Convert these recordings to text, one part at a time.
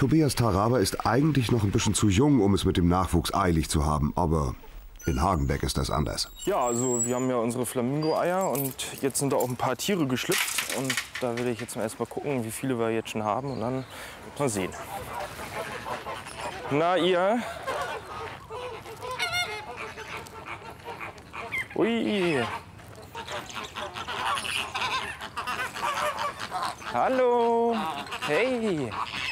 Tobias Taraba ist eigentlich noch ein bisschen zu jung, um es mit dem Nachwuchs eilig zu haben, aber in Hagenbeck ist das anders. Ja, also wir haben ja unsere Flamingo-Eier und jetzt sind da auch ein paar Tiere geschlüpft. Und da will ich jetzt erst mal gucken, wie viele wir jetzt schon haben und dann mal sehen. Na, ihr? Ui. Hallo. Hey.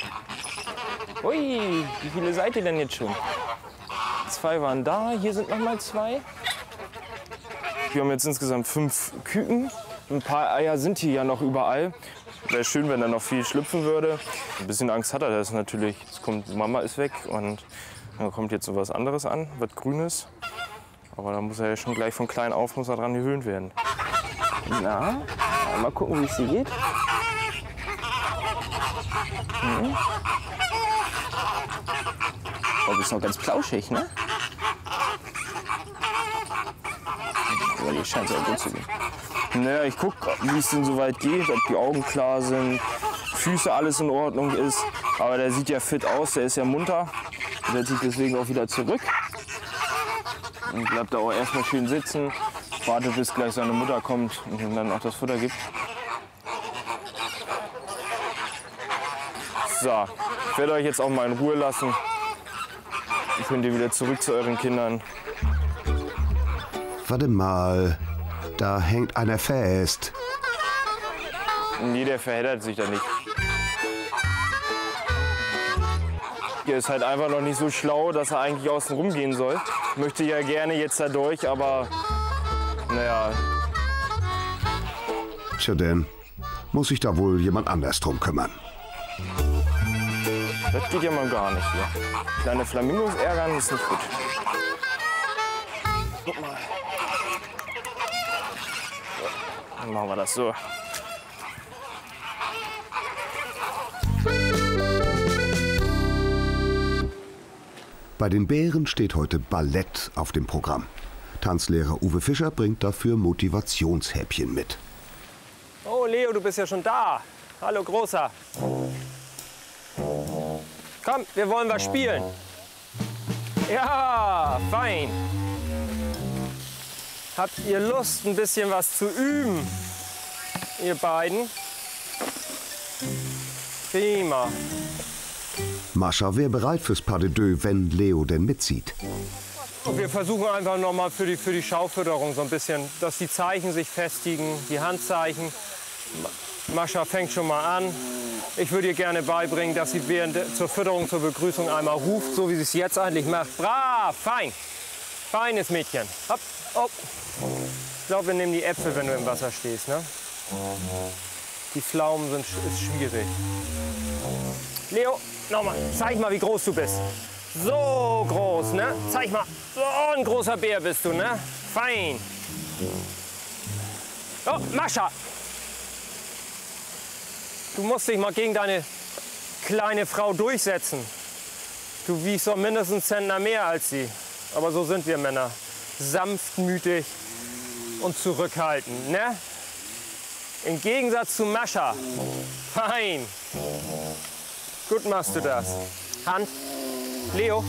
Ui, wie viele seid ihr denn jetzt schon? 2 waren da, hier sind noch mal 2. Wir haben jetzt insgesamt 5 Küken. Ein paar Eier sind hier ja noch überall. Wäre schön, wenn da noch viel schlüpfen würde. Ein bisschen Angst hat er das natürlich. Jetzt kommt, Mama ist weg und dann kommt jetzt so was anderes an, was Grünes. Aber da muss er ja schon gleich von klein auf muss er dran gewöhnt werden. Na, mal gucken, wie es hier geht. Oh, du bist noch ganz plauschig, ne? Aber die scheint es auch gut zu gehen. Naja, ich gucke, wie es denn so weit geht, ob die Augen klar sind, Füße alles in Ordnung ist. Aber der sieht ja fit aus, der ist ja munter. Der zieht deswegen auch wieder zurück. Und bleibt da auch erstmal schön sitzen, wartet bis gleich seine Mutter kommt und ihm dann auch das Futter gibt. So, ich werde euch jetzt auch mal in Ruhe lassen. Dann könnt ihr wieder zurück zu euren Kindern. Warte mal, da hängt einer fest. Nee, der verheddert sich da nicht. Der ist halt einfach noch nicht so schlau, dass er eigentlich außen rumgehen soll. Möchte ja gerne jetzt da durch, aber naja. Tja denn, muss sich da wohl jemand anders drum kümmern. Das geht ja mal gar nicht hier. Kleine Flamingos ärgern ist nicht gut. Guck mal. Dann machen wir das so. Bei den Bären steht heute Ballett auf dem Programm. Tanzlehrer Uwe Fischer bringt dafür Motivationshäppchen mit. Oh, Leo, du bist ja schon da. Hallo, Großer. Komm, wir wollen was spielen. Ja, fein. Habt ihr Lust, ein bisschen was zu üben, ihr beiden? Prima. Mascha wäre bereit fürs Pas de deux, wenn Leo denn mitzieht. Und wir versuchen einfach noch mal für die Schaufütterung so ein bisschen, dass die Zeichen sich festigen, die Handzeichen. Mascha fängt schon mal an. Ich würde ihr gerne beibringen, dass sie zur Fütterung, zur Begrüßung einmal ruft, so wie sie es jetzt eigentlich macht. Brav, fein. Feines Mädchen. Hopp, hopp. Ich glaube, wir nehmen die Äpfel, wenn du im Wasser stehst. Ne? Die Pflaumen ist schwierig. Leo, nochmal, zeig mal, wie groß du bist. So groß, ne? Zeig mal, so ein großer Bär bist du, ne? Fein. Oh, Mascha. Du musst dich mal gegen deine kleine Frau durchsetzen. Du wiegst doch mindestens einen Zentner mehr als sie. Aber so sind wir Männer. Sanftmütig und zurückhaltend, ne? Im Gegensatz zu Mascha. Fein. Gut machst du das. Hand. Leo.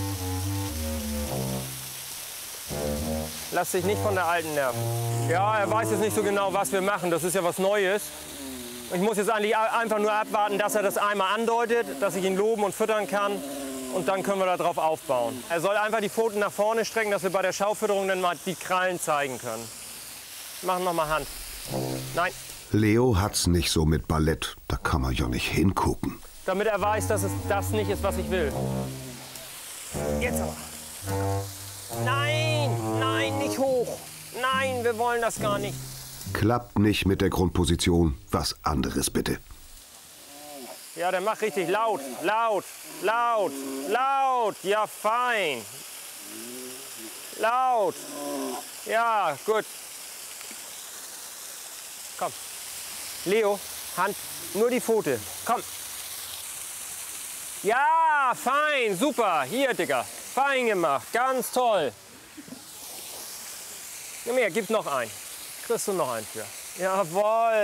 Lass dich nicht von der Alten nerven. Ja, er weiß jetzt nicht so genau, was wir machen. Das ist ja was Neues. Ich muss jetzt eigentlich einfach nur abwarten, dass er das einmal andeutet, dass ich ihn loben und füttern kann. Und dann können wir darauf aufbauen. Er soll einfach die Pfoten nach vorne strecken, dass wir bei der Schaufütterung dann mal die Krallen zeigen können. Machen noch mal Hand. Nein. Leo hat's nicht so mit Ballett. Da kann man ja nicht hingucken. Damit er weiß, dass es das nicht ist, was ich will. Jetzt aber. Nein, nein, nicht hoch. Nein, wir wollen das gar nicht. Klappt nicht mit der Grundposition. Was anderes bitte. Ja, der macht richtig laut, laut, laut, laut. Ja, fein. Laut. Ja, gut. Komm. Leo, Hand, nur die Pfote. Komm. Ja, fein, super. Hier, Digga. Fein gemacht, ganz toll. Nimm her, gib noch einen. Kriegst du noch einen für. Jawohl.